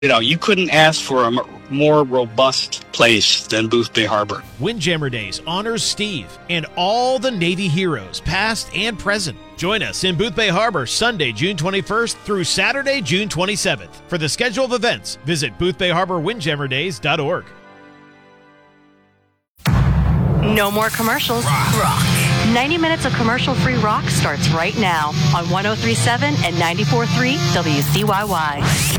You couldn't ask for a more robust place than Boothbay Harbor. Windjammer Days honors Steve and all the Navy heroes, past and present. Join us in Boothbay Harbor Sunday, June 21st through Saturday, June 27th. For the schedule of events, visit boothbayharborwindjammerdays.org. No more commercials. Rock. 90 minutes of commercial-free rock starts right now on 103.7 and 94.3 WCYY.